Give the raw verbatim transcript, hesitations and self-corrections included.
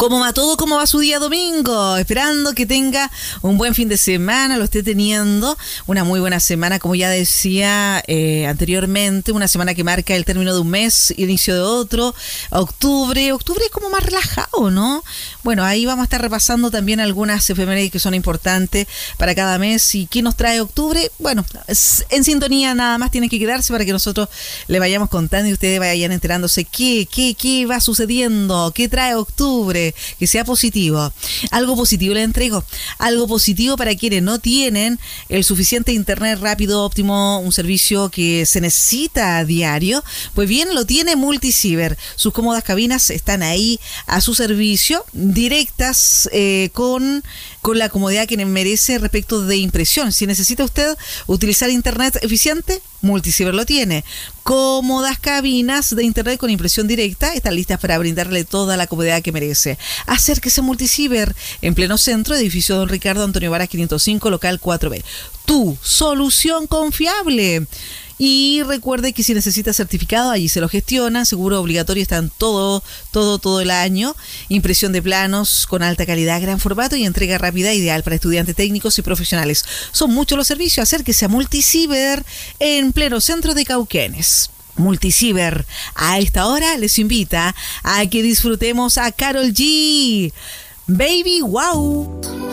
¿Cómo va todo? ¿Cómo va su día domingo? Esperando que tenga un buen fin de semana, lo esté teniendo. Una muy buena semana, como ya decía eh, anteriormente, una semana que marca el término de un mes, inicio de otro, octubre. Octubre es como más relajado, ¿no? Bueno, ahí vamos a estar repasando también algunas efemérides que son importantes para cada mes. ¿Y qué nos trae octubre? Bueno, en sintonía nada más tienen que quedarse para que nosotros le vayamos contando y ustedes vayan enterándose qué, qué, qué va sucediendo, qué trae octubre. Que sea positivo. Algo positivo les entrego. Algo positivo para quienes no tienen el suficiente internet rápido, óptimo, un servicio que se necesita a diario. Pues bien, lo tiene Multiciber. Sus cómodas cabinas están ahí a su servicio, directas eh, con, con la comodidad que merece respecto de impresión. Si necesita usted utilizar internet eficiente, Multiciber lo tiene. Cómodas cabinas de internet con impresión directa están listas para brindarle toda la comodidad que merece. Acérquese a Multiciber en pleno centro, edificio Don Ricardo Antonio Varas quinientos cinco, local cuatro B. Tu solución confiable. Y recuerde que si necesita certificado, allí se lo gestionan. Seguro obligatorio están todo, todo, todo el año. Impresión de planos con alta calidad, gran formato y entrega rápida, ideal para estudiantes técnicos y profesionales. Son muchos los servicios. Acérquese a Multiciber en pleno centro de Cauquenes. Multiciber a esta hora les invita a que disfrutemos a Karol G. Baby Wow.